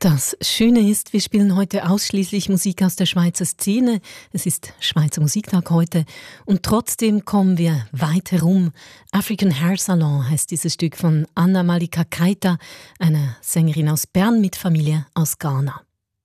Das Schöne ist, wir spielen heute ausschließlich Musik aus der Schweizer Szene. Es ist Schweizer Musiktag heute und trotzdem kommen wir weit herum. African Hair Salon heißt dieses Stück von Anna Malika Keita, einer Sängerin aus Bern mit Familie aus Ghana.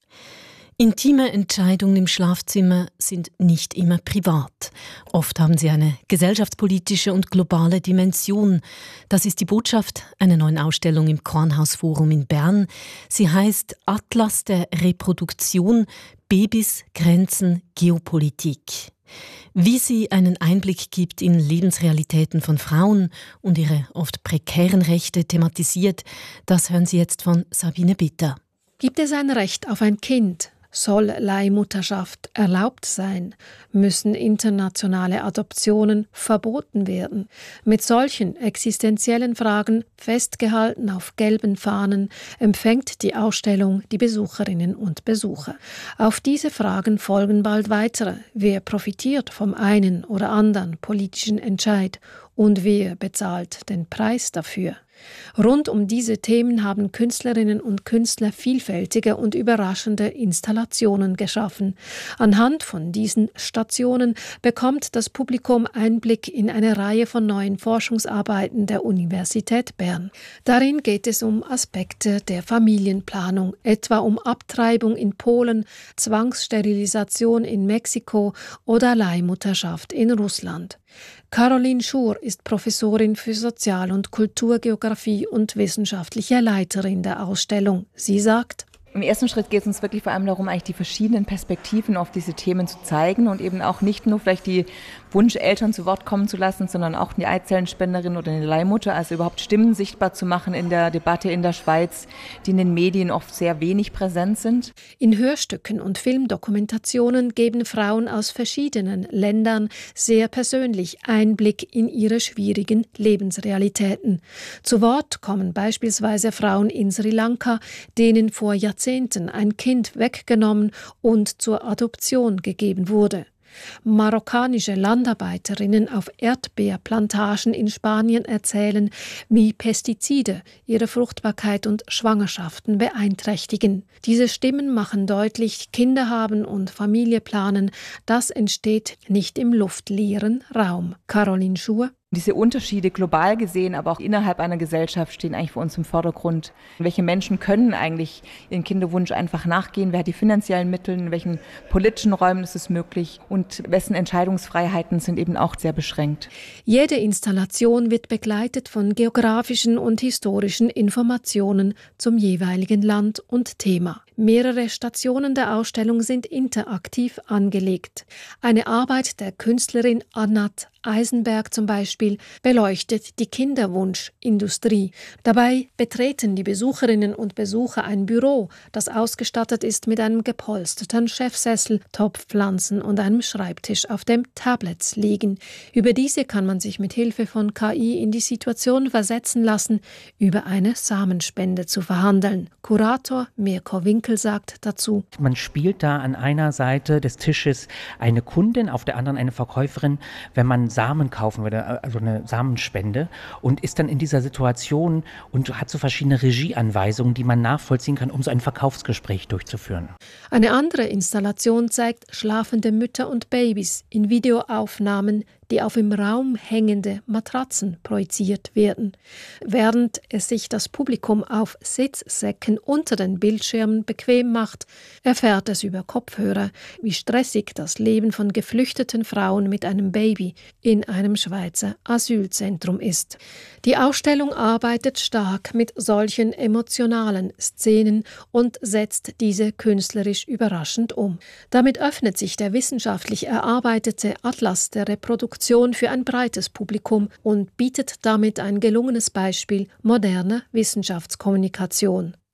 Intime Entscheidungen im Schlafzimmer sind nicht immer privat. Oft haben sie eine gesellschaftspolitische und globale Dimension. Das ist die Botschaft einer neuen Ausstellung im Kornhausforum in Bern. Sie heißt Atlas der Reproduktion – Babys, Grenzen, Geopolitik. Wie sie einen Einblick gibt in Lebensrealitäten von Frauen und ihre oft prekären Rechte thematisiert, das hören Sie jetzt von Sabine Bitter. Gibt es ein Recht auf ein Kind? Soll Leihmutterschaft erlaubt sein? Müssen internationale Adoptionen verboten werden? Mit solchen existenziellen Fragen, festgehalten auf gelben Fahnen, empfängt die Ausstellung die Besucherinnen und Besucher. Auf diese Fragen folgen bald weitere. Wer profitiert vom einen oder anderen politischen Entscheid? Und wer bezahlt den Preis dafür? Rund um diese Themen haben Künstlerinnen und Künstler vielfältige und überraschende Installationen geschaffen. Anhand von diesen Stationen bekommt das Publikum Einblick in eine Reihe von neuen Forschungsarbeiten der Universität Bern. Darin geht es um Aspekte der Familienplanung, etwa um Abtreibung in Polen, Zwangssterilisation in Mexiko oder Leihmutterschaft in Russland. Caroline Schur ist Professorin für Sozial- und Kulturgeografie und wissenschaftliche Leiterin der Ausstellung. Sie sagt: Im ersten Schritt geht es uns wirklich vor allem darum, eigentlich die verschiedenen Perspektiven auf diese Themen zu zeigen und eben auch nicht nur vielleicht die Wunscheltern zu Wort kommen zu lassen, sondern auch die Eizellenspenderin oder die Leihmutter, also überhaupt Stimmen sichtbar zu machen in der Debatte in der Schweiz, die in den Medien oft sehr wenig präsent sind. In Hörstücken und Filmdokumentationen geben Frauen aus verschiedenen Ländern sehr persönlich Einblick in ihre schwierigen Lebensrealitäten. Zu Wort kommen beispielsweise Frauen in Sri Lanka, denen vor Jahrzehnten ein Kind weggenommen und zur Adoption gegeben wurde. Marokkanische Landarbeiterinnen auf Erdbeerplantagen in Spanien erzählen, wie Pestizide ihre Fruchtbarkeit und Schwangerschaften beeinträchtigen. Diese Stimmen machen deutlich, Kinder haben und Familie planen, das entsteht nicht im luftleeren Raum. Caroline Schur: Diese Unterschiede global gesehen, aber auch innerhalb einer Gesellschaft stehen eigentlich für uns im Vordergrund. Welche Menschen können eigentlich ihren Kinderwunsch einfach nachgehen? Wer hat die finanziellen Mittel? In welchen politischen Räumen ist es möglich? Und wessen Entscheidungsfreiheiten sind eben auch sehr beschränkt? Jede Installation wird begleitet von geografischen und historischen Informationen zum jeweiligen Land und Thema. Mehrere Stationen der Ausstellung sind interaktiv angelegt. Eine Arbeit der Künstlerin Anat Eisenberg zum Beispiel beleuchtet die Kinderwunschindustrie. Dabei betreten die Besucherinnen und Besucher ein Büro, das ausgestattet ist mit einem gepolsterten Chefsessel, Topfpflanzen und einem Schreibtisch, auf dem Tablets liegen. Über diese kann man sich mit Hilfe von KI in die Situation versetzen lassen, über eine Samenspende zu verhandeln. Kurator Mirko Winkel sagt dazu: Man spielt da an einer Seite des Tisches eine Kundin, auf der anderen eine Verkäuferin, wenn man Samen kaufen würde, also eine Samenspende, und ist dann in dieser Situation und hat so verschiedene Regieanweisungen, die man nachvollziehen kann, um so ein Verkaufsgespräch durchzuführen. Eine andere Installation zeigt schlafende Mütter und Babys in Videoaufnahmen, die auf im Raum hängende Matratzen projiziert werden. Während es sich das Publikum auf Sitzsäcken unter den Bildschirmen bequem macht, erfährt es über Kopfhörer, wie stressig das Leben von geflüchteten Frauen mit einem Baby in einem Schweizer Asylzentrum ist. Die Ausstellung arbeitet stark mit solchen emotionalen Szenen und setzt diese künstlerisch überraschend um. Damit öffnet sich der wissenschaftlich erarbeitete Atlas der Reproduktion für ein breites Publikum und bietet damit ein gelungenes Beispiel moderner Wissenschaftskommunikation.